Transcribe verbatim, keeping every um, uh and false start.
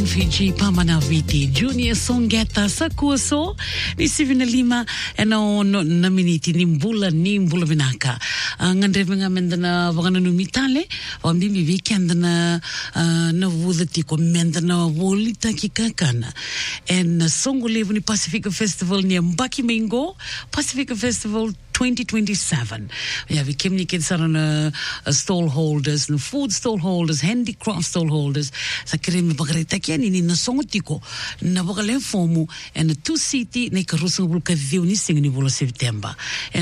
Fiji Pamanaviti Junior Songeta Sakuso ni sivina lima eno no na miniti ni mbula ni mbula vinaka ngandre nga mendana vagana no mitale wa mimi weekend na na vudati ko mendana volita kikakana en songo levu ni Pacifica Festival ni Mbaki Mengo Pacifica Festival twenty twenty-seven. Ja, we came niet aan uh, stallholders, no food stallholders, handicraft stallholders. Sa kreme bagreta kiani ni na songotiko na bagale fomu en two city na karusa bulka viu ni sing ni bola September.